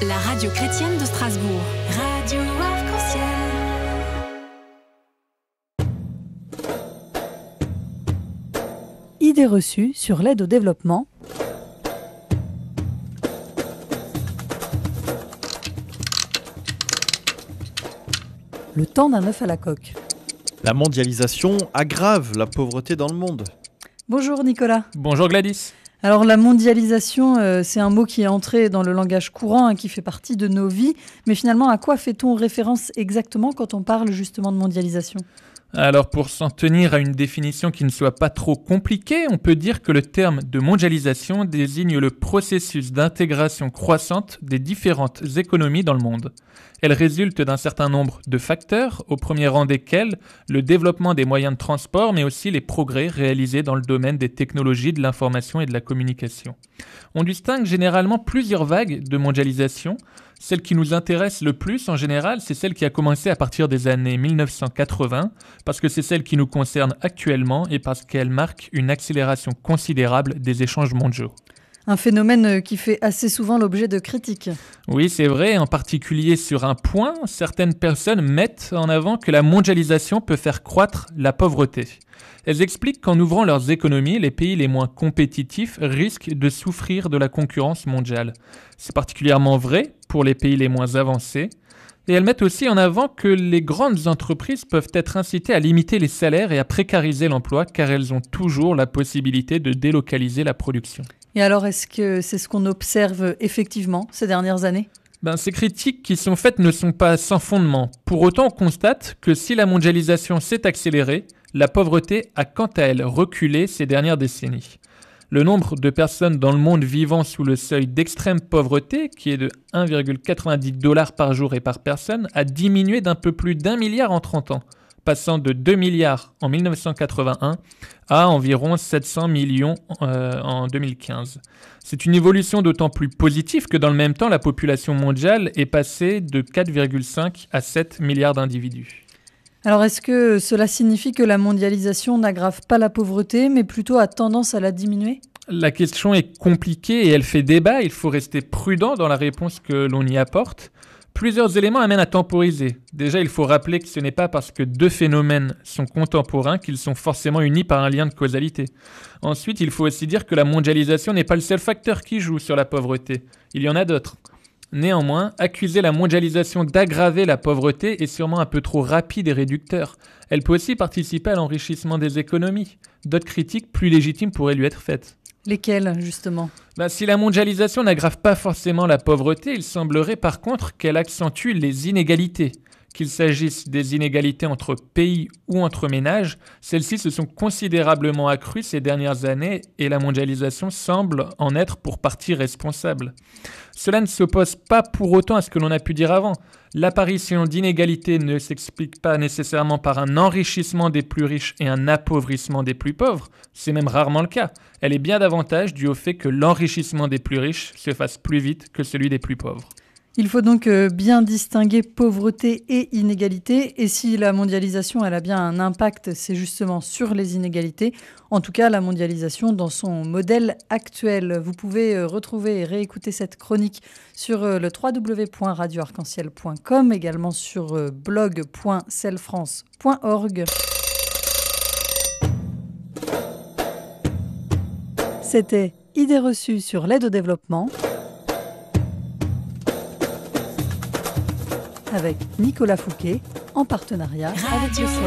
La radio chrétienne de Strasbourg. Radio Arc-en-Ciel. Idées reçues sur l'aide au développement. Le temps d'un œuf à la coque. La mondialisation aggrave la pauvreté dans le monde. Bonjour Nicolas. Bonjour Gladys. Alors la mondialisation, c'est un mot qui est entré dans le langage courant, qui fait partie de nos vies. Mais finalement, à quoi fait-on référence exactement quand on parle justement de mondialisation ? Alors pour s'en tenir à une définition qui ne soit pas trop compliquée, on peut dire que le terme de mondialisation désigne le processus d'intégration croissante des différentes économies dans le monde. Elle résulte d'un certain nombre de facteurs, au premier rang desquels le développement des moyens de transport, mais aussi les progrès réalisés dans le domaine des technologies de l'information et de la communication. On distingue généralement plusieurs vagues de mondialisation. Celle qui nous intéresse le plus en général, c'est celle qui a commencé à partir des années 1980, parce que c'est celle qui nous concerne actuellement et parce qu'elle marque une accélération considérable des échanges mondiaux. Un phénomène qui fait assez souvent l'objet de critiques. Oui, c'est vrai, en particulier sur un point, certaines personnes mettent en avant que la mondialisation peut faire croître la pauvreté. Elles expliquent qu'en ouvrant leurs économies, les pays les moins compétitifs risquent de souffrir de la concurrence mondiale. C'est particulièrement vrai pour les pays les moins avancés. Et elles mettent aussi en avant que les grandes entreprises peuvent être incitées à limiter les salaires et à précariser l'emploi car elles ont toujours la possibilité de délocaliser la production. Et alors, est-ce que c'est ce qu'on observe effectivement ces dernières années ? Ces critiques qui sont faites ne sont pas sans fondement. Pour autant, on constate que si la mondialisation s'est accélérée, la pauvreté a quant à elle reculé ces dernières décennies. Le nombre de personnes dans le monde vivant sous le seuil d'extrême pauvreté, qui est de 1,90 $ par jour et par personne, a diminué d'un peu plus d'1 milliard en 30 ans, passant de 2 milliards en 1981 à environ 700 millions en 2015. C'est une évolution d'autant plus positive que dans le même temps, la population mondiale est passée de 4,5 à 7 milliards d'individus. Alors, est-ce que cela signifie que la mondialisation n'aggrave pas la pauvreté, mais plutôt a tendance à la diminuer ? La question est compliquée et elle fait débat. Il faut rester prudent dans la réponse que l'on y apporte. Plusieurs éléments amènent à temporiser. Déjà, il faut rappeler que ce n'est pas parce que deux phénomènes sont contemporains qu'ils sont forcément unis par un lien de causalité. Ensuite, il faut aussi dire que la mondialisation n'est pas le seul facteur qui joue sur la pauvreté. Il y en a d'autres. Néanmoins, accuser la mondialisation d'aggraver la pauvreté est sûrement un peu trop rapide et réducteur. Elle peut aussi participer à l'enrichissement des économies. D'autres critiques plus légitimes pourraient lui être faites. Lesquelles, justement ? Si la mondialisation n'aggrave pas forcément la pauvreté, il semblerait par contre qu'elle accentue les inégalités. Qu'il s'agisse des inégalités entre pays ou entre ménages, celles-ci se sont considérablement accrues ces dernières années et la mondialisation semble en être pour partie responsable. Cela ne s'oppose pas pour autant à ce que l'on a pu dire avant. L'apparition d'inégalités ne s'explique pas nécessairement par un enrichissement des plus riches et un appauvrissement des plus pauvres. C'est même rarement le cas. Elle est bien davantage due au fait que l'enrichissement des plus riches se fasse plus vite que celui des plus pauvres. Il faut donc bien distinguer pauvreté et inégalité. Et si la mondialisation elle a bien un impact, c'est justement sur les inégalités. En tout cas, la mondialisation dans son modèle actuel. Vous pouvez retrouver et réécouter cette chronique sur le www.radioarc-en-ciel.com, également sur blog.celfrance.org. C'était Idées reçues sur l'aide au développement avec Nicolas Fouquet, en partenariat avec le